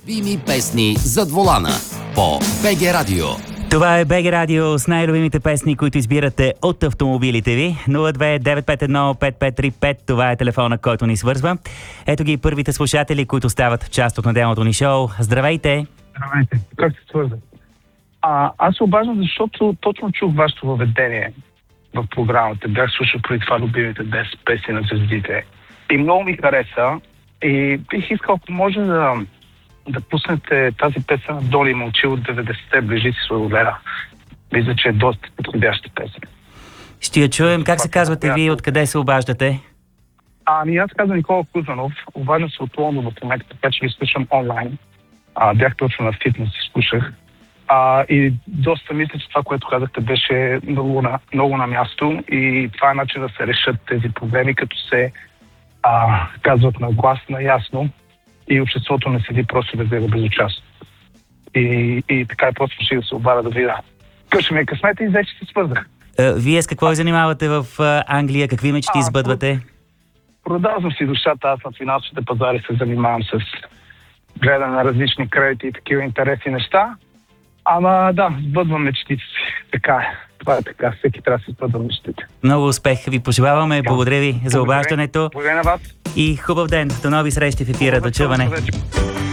Любими песни зад волана по БГ Радио. Това е БГ Радио с най-любимите песни, които избирате от автомобилите ви. 02-951-5535, това е телефона, който ни свързва. Ето ги първите слушатели, които стават част от неделното ни шоу. Здравейте! Здравейте, как се свързах? Аз се обаждам, защото точно чух вашето въведение в програмата. Бях слушал преди това любимите 10 песни на звездите. И много ми хареса. И бих искал, ако може да пуснете тази песен на Доли Мълчи от 90-те, Ближи си Сладолера. Мисля, че е доста подходяща песен. Ще я чуем. Как се казвате вие? Откъде се обаждате? Аз казвам Никола Кузанов. Обаждам се от Лондон в момента, така че ви слушам онлайн. Бях точно на фитнес и слушах. И доста мисля, че това, което казахте, беше много на място и това е начин да се решат тези проблеми, като се казват на глас, наясно и обществото не седи просто да гледа безучастно. И така просто ще да се обадя да видя. Къща ми е късмета и вече се свързах. Вие с какво занимавате в Англия? Какви мечти сбъдвате? Продавам си душата. Аз на финансовите пазари се занимавам с гледане на различни кредити и такива интересни неща. Ама да, сбъдвам мечтите си. Така е. Това е така. Всеки трябва да се сбъдва мечтите. Много успех ви пожелаваме. Благодаря ви за обаждането. Благодаря на вас. И хубав ден. До нови срещи в ефира. До чуване.